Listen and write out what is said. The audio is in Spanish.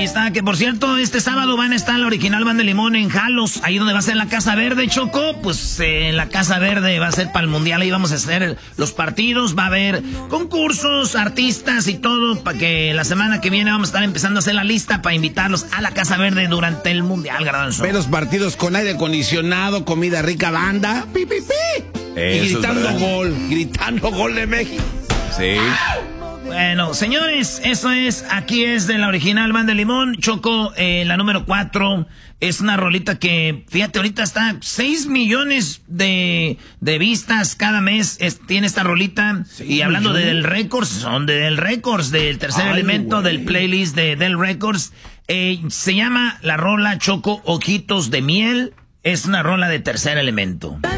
está, que por cierto, este sábado van a estar la original Banda de Limón en Jalos, ahí donde va a ser la Casa Verde, Choco. Pues en la Casa Verde va a ser para el Mundial, ahí vamos a hacer los partidos, va a haber concursos, artistas y todo, para que la semana que viene vamos a estar empezando a hacer la lista para invitarlos a la Casa Verde durante el Mundial, Garbanzo. Ve los partidos con aire acondicionado, comida rica, banda, pi, pi, pi. Y gritando gol de México. Sí. Bueno, señores, eso es, aquí es de la original Banda de Limón. Choco, la número 4, es una rolita que, fíjate, ahorita está 6 millones de vistas cada mes, tiene esta rolita. Y hablando de Del Records, son de Del Records, del tercer elemento del playlist de Del Records. Se llama la rola, Choco, Ojitos de Miel. Es una rola de tercer elemento.